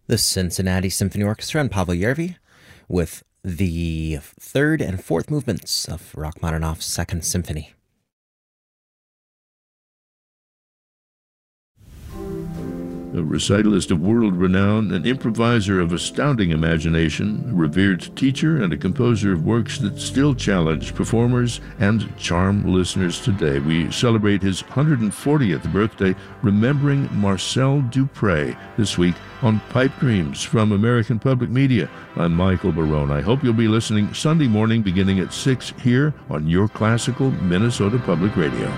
The Cincinnati Symphony Orchestra and Pavel Yervi with the third and fourth movements of Rachmaninoff's Second Symphony. A recitalist of world renown, an improviser of astounding imagination, a revered teacher, and a composer of works that still challenge performers and charm listeners today. We celebrate his 140th birthday, remembering Marcel Dupré this week on Pipe Dreams from American Public Media. I'm Michael Barone. I hope you'll be listening Sunday morning beginning at 6 here on your classical Minnesota Public Radio.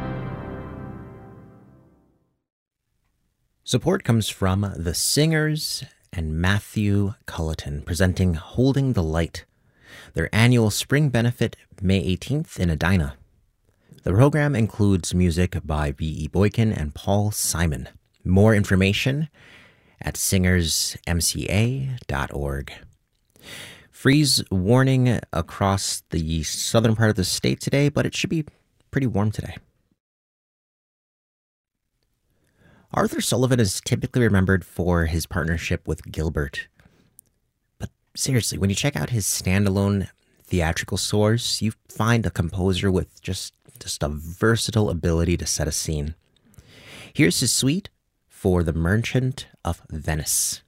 Support comes from The Singers and Matthew Culleton presenting Holding the Light, their annual spring benefit May 18th in Edina. The program includes music by B.E. Boykin and Paul Simon. More information at singersmca.org. Freeze warning across the southern part of the state today, but it should be pretty warm today. Arthur Sullivan is typically remembered for his partnership with Gilbert. But seriously, when you check out his standalone theatrical scores, you find a composer with just a versatile ability to set a scene. Here's his suite for The Merchant of Venice.